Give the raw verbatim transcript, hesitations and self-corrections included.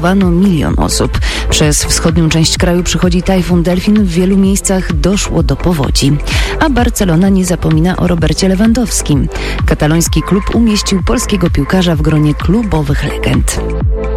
ewakuowano milion osób. Przez wschodnią część kraju przychodzi tajfun Delfin. W wielu miejscach doszło do powodzi. A Barcelona nie zapomina o Robercie Lewandowskim. Kataloński klub umieścił polskiego piłkarza w gronie klubowych legend.